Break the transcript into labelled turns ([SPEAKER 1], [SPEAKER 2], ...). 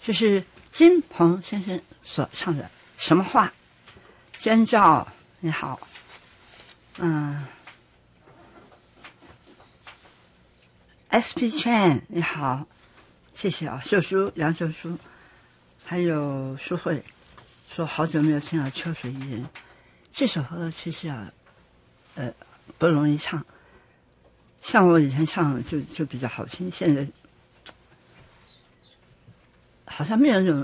[SPEAKER 1] 就是金鹏先生所唱的《什么话》。尖叫，你好，SP Chan 你好，谢谢啊，秀书梁秀书，还有淑慧说好久没有听到《秋水伊人》这首歌，其实不容易唱，像我以前唱就比较好听，现在好像没有那种